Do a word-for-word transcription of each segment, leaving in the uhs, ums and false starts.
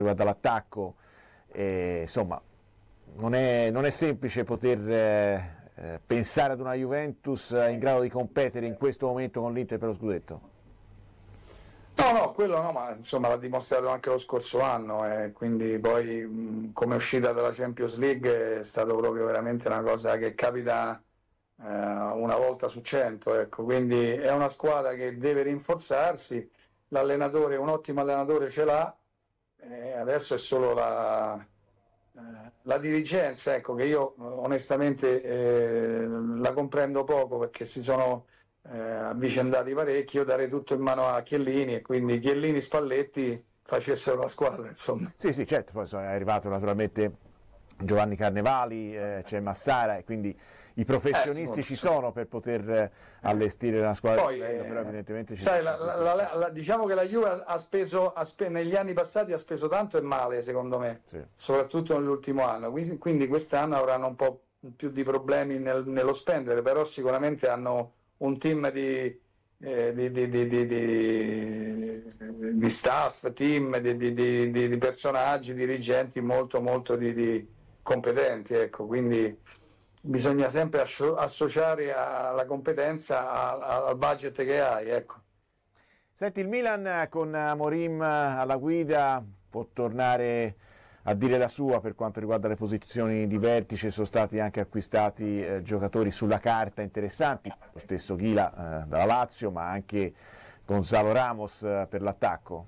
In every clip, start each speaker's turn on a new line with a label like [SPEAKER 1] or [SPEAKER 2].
[SPEAKER 1] riguarda l'attacco, e, insomma non è, non è semplice poter eh, eh, pensare ad una Juventus in grado di competere in questo momento con l'Inter per lo scudetto.
[SPEAKER 2] No, no, quello no, ma insomma l'ha dimostrato anche lo scorso anno, e quindi poi mh, come uscita dalla Champions League è stato proprio veramente una cosa che capita eh, una volta su cento, ecco. Quindi è una squadra che deve rinforzarsi, l'allenatore, un ottimo allenatore ce l'ha, e adesso è solo la, eh, la dirigenza, ecco, che io onestamente eh, la comprendo poco, perché si sono eh, avvicendati parecchi. Io darei tutto in mano a Chiellini, e quindi Chiellini, Spalletti facessero la squadra, insomma.
[SPEAKER 1] Sì, sì, certo, poi è arrivato naturalmente Giovanni Carnevali, eh, c'è Massara, e quindi i professionisti
[SPEAKER 2] eh,
[SPEAKER 1] ci sono per poter eh, allestire una squadra.
[SPEAKER 2] Poi,
[SPEAKER 1] livello, però
[SPEAKER 2] eh,
[SPEAKER 1] evidentemente ci
[SPEAKER 2] sai, la, la, la, la, diciamo che la Juve ha speso, ha spe- negli anni passati ha speso tanto e male, secondo me,
[SPEAKER 1] sì.
[SPEAKER 2] soprattutto nell'ultimo anno, quindi, quindi quest'anno avranno un po' più di problemi nel, nello spendere, però sicuramente hanno un team di, eh, di, di, di, di, di, di staff, team, di, di, di, di personaggi, dirigenti molto molto di, di competenti, ecco, quindi bisogna sempre associare alla competenza al budget che hai, ecco.
[SPEAKER 1] Senti, il Milan con Amorim alla guida può tornare a dire la sua per quanto riguarda le posizioni di vertice, sono stati anche acquistati eh, giocatori sulla carta interessanti, lo stesso Ghila eh, dalla Lazio, ma anche Gonzalo Ramos eh, per l'attacco.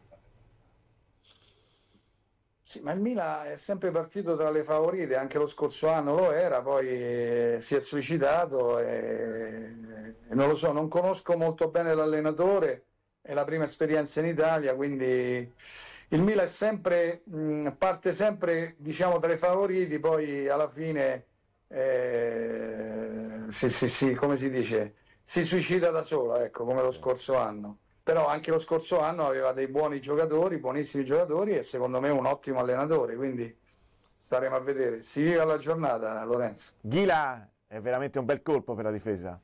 [SPEAKER 2] Sì, ma il Milan è sempre partito tra le favorite, anche lo scorso anno lo era, poi eh, si è suicidato e, e non lo so, non conosco molto bene l'allenatore, è la prima esperienza in Italia, quindi il Milan è sempre, mh, parte sempre, diciamo, tra i favoriti, poi alla fine eh, si, si, si, come si dice, si suicida da sola, ecco, come lo scorso anno. Però anche lo scorso anno aveva dei buoni giocatori, buonissimi giocatori, e secondo me un ottimo allenatore, quindi staremo a vedere. Si vive alla giornata, Lorenzo.
[SPEAKER 1] Ghila è veramente un bel colpo per la difesa.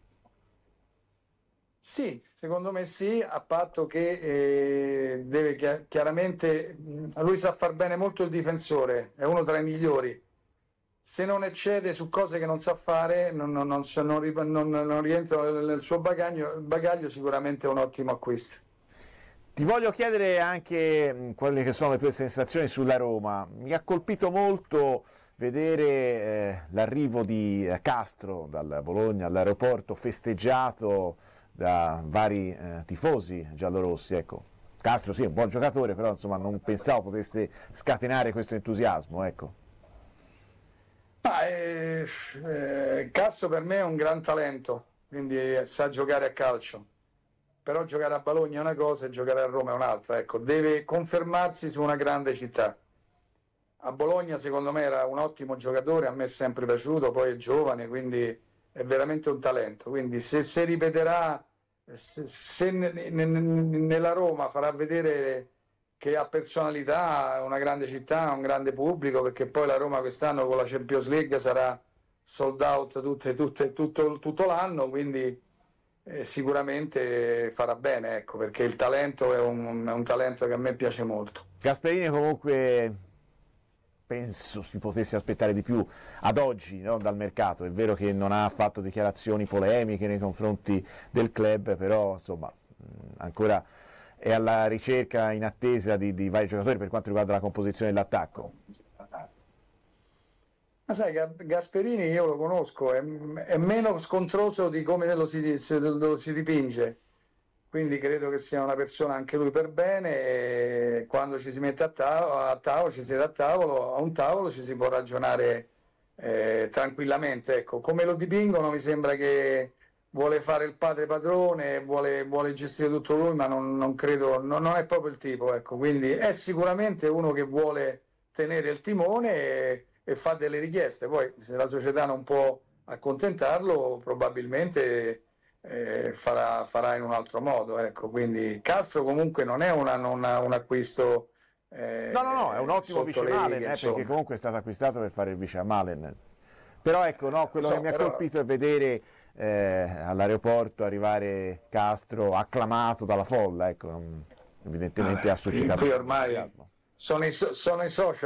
[SPEAKER 2] Sì, secondo me sì, a patto che eh, deve chi- chiaramente, mh, lui sa far bene molto il difensore, è uno tra i migliori. Se non eccede su cose che non sa fare, non, non, non, non, ri- non- non rientra nel suo bagaglio, bagaglio, sicuramente è un ottimo acquisto.
[SPEAKER 1] Ti voglio chiedere anche mh, quelle che sono le tue sensazioni sulla Roma. Mi ha colpito molto vedere eh, l'arrivo di eh, Castro dal Bologna all'aeroporto, festeggiato da vari eh, tifosi giallorossi. Ecco. Castro sì, è un buon giocatore, però insomma non pensavo potesse scatenare questo entusiasmo. Ecco.
[SPEAKER 2] Ah, eh, eh, Castro per me è un gran talento, quindi eh, sa giocare a calcio, però giocare a Bologna è una cosa e giocare a Roma è un'altra, ecco, deve confermarsi su una grande città. A Bologna secondo me era un ottimo giocatore, a me è sempre piaciuto, poi è giovane, quindi è veramente un talento, quindi se, se ripeterà, se, se ne- ne- nella Roma farà vedere che ha personalità, una grande città, un grande pubblico, perché poi la Roma quest'anno con la Champions League sarà sold out tutte, tutte, tutto, tutto l'anno, quindi eh, sicuramente farà bene, ecco, perché il talento è un, è un talento che a me piace molto.
[SPEAKER 1] Gasperini comunque penso si potesse aspettare di più ad oggi, no, dal mercato. È vero che non ha fatto dichiarazioni polemiche nei confronti del club, però insomma ancora è alla ricerca, in attesa di, di vari giocatori per quanto riguarda la composizione dell'attacco.
[SPEAKER 2] Ma sai, Gasperini io lo conosco, è, è meno scontroso di come lo si, lo si dipinge, quindi credo che sia una persona anche lui per bene, e quando ci si mette a tavolo, a tavolo, ci siede a tavolo, a un tavolo ci si può ragionare eh, tranquillamente. Ecco, come lo dipingono mi sembra che vuole fare il padre padrone, vuole, vuole gestire tutto lui, ma non, non credo, non, non è proprio il tipo, ecco. Quindi è sicuramente uno che vuole tenere il timone e, e fa delle richieste, poi se la società non può accontentarlo probabilmente eh, farà, farà in un altro modo, ecco. Quindi Castro comunque non è una, una, un acquisto eh,
[SPEAKER 1] No, no, no, è un ottimo
[SPEAKER 2] sotto
[SPEAKER 1] vice
[SPEAKER 2] le
[SPEAKER 1] Malen,
[SPEAKER 2] righe,
[SPEAKER 1] eh, perché comunque è stato acquistato per fare il vice a Malen. Però ecco, no, quello
[SPEAKER 2] so,
[SPEAKER 1] che mi ha
[SPEAKER 2] però...
[SPEAKER 1] colpito è vedere eh, all'aeroporto arrivare Castro acclamato dalla folla, ecco, evidentemente
[SPEAKER 2] ah,
[SPEAKER 1] ha suscitato
[SPEAKER 2] qui ormai Sono i, so- sono i social.